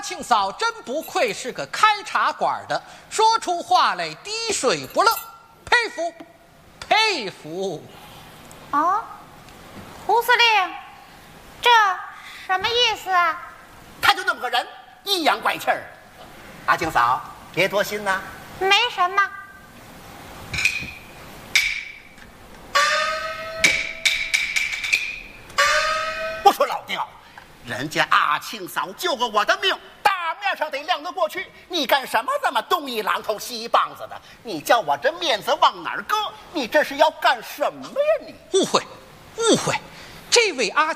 庆嫂真不愧是个开茶馆的，说出话来滴水不漏，佩服，佩服。 哦，胡司令，这什么意思啊？ 他就那么个人，阴阳怪气儿。阿庆嫂，别多心呐。 没什么。 我说老刁，人家阿庆嫂救过我的命，大面上得亮得过去。你干什么这么东一榔头西一棒子的？你叫我这面子往哪儿搁？你这是要干什么呀你？ 误会，误会，这位阿